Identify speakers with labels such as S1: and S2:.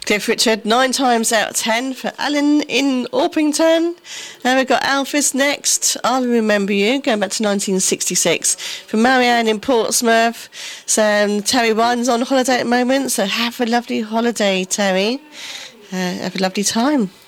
S1: Cliff Richard, 9 times out of 10 for Alan in Orpington. And we've got Alphys next. I'll Remember You, going back to 1966. For Marianne in Portsmouth. So Terry Wyden's on holiday at the moment, so have a lovely holiday, Terry. Have a lovely time.